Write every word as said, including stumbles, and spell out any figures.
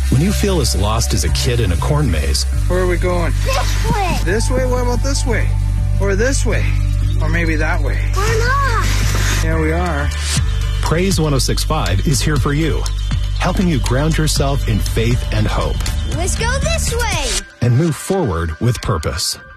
When you feel as lost as a kid in a corn maze, where are we going? This way. This way? What about this way? Or this way? Or maybe that way? We're not. Yeah, we are. Praise one oh six point five is here for you, helping you ground yourself in faith and hope. Let's go this way. And move forward with purpose.